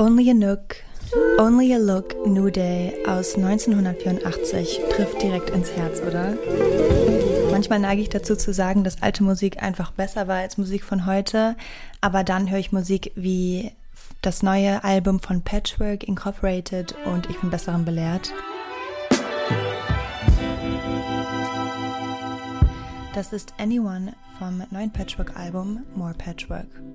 Only a Nook, Only a Look, New Day aus 1984 trifft direkt ins Herz, oder? Manchmal neige ich dazu zu sagen, dass alte Musik einfach besser war als Musik von heute, aber dann höre ich Musik wie das neue Album von Patchwork Incorporated und ich bin Besserem belehrt. Das ist Anyone vom neuen Patchwork-Album More Patchwork.